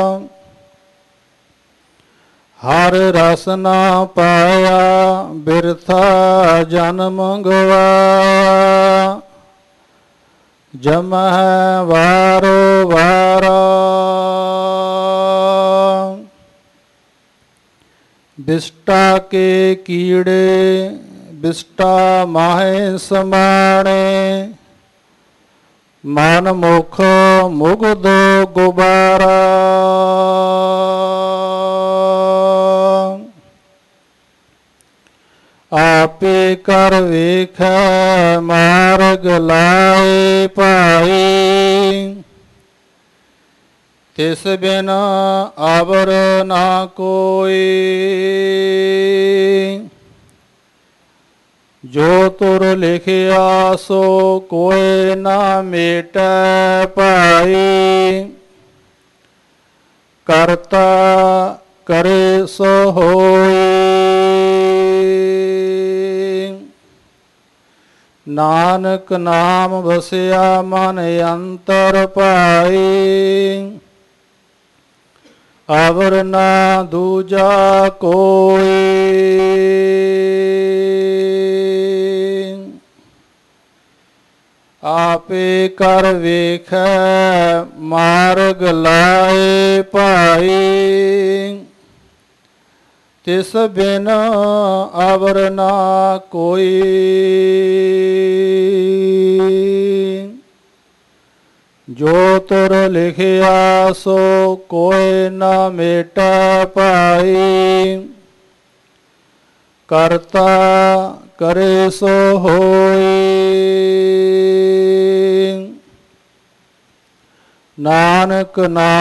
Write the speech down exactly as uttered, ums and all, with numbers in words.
ਹਰ ਰਸ ਨਾ ਪਾਇਆ ਬਿਰਥਾ ਜਨਮ ਗਵਾਇਆ। ਜਮਹਿ ਵਾਰੋ ਵਾਰਾ ਬਿਸਟਾ ਕੇ ਕੀੜੇ ਬਿਸਟਾ ਮਾਹੇ ਸਮਾਣੇ। ਮਨ ਮੁਖ ਮੁਗਧ ਗੁਬਾਰਾ ਆਪੇ ਕਰ ਵੇਖੈ ਮਾਰਗ ਲਾਏ ਭਾਈ। ਤਿਸ ਬਿਨ ਅਵਰ ਨਾ ਕੋਈ ਜੋ ਤੁਰ ਲਿਖਿਆ ਸੋ ਕੋਇ ਨਾ ਮੇਟੈ ਭਾਈ। ਕਰਤਾ ਕਰੇ ਸੋ ਹੋਈ ਨਾਨਕ ਨਾਮ ਵਸਿਆ ਮਨ ਅੰਤਰ ਭਾਈ। ਅਵਰ ਨਾ ਦੂਜਾ ਕੋਈ ਆਪੇ ਕਰ ਵੇਖੈ ਮਾਰਗ ਲਾਏ ਭਾਈ। ਤਿਸ ਬਿਨ ਅਵਰ ਨਾ ਕੋਈ ਜੋ ਤੁਰ ਲਿਖਿਆ ਸੋ ਕੋਇ ਨਾ ਮੇਟੈ ਭਾਈ। ਕਰਤਾ ਕਰੇ ਸੋ ਹੋਈ ਨਾਨਕ ਨਾਮ